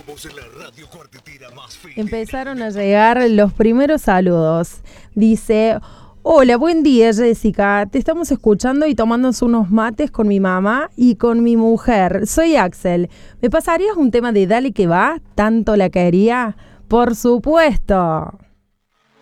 Somos la radio cuartetera más fiel. Empezaron a llegar los primeros saludos. Dice: hola, buen día Jessica, te estamos escuchando y tomándonos unos mates con mi mamá y con mi mujer. Soy Axel. ¿Me pasarías un tema de Dale que va? ¿Tanto la quería? Por supuesto.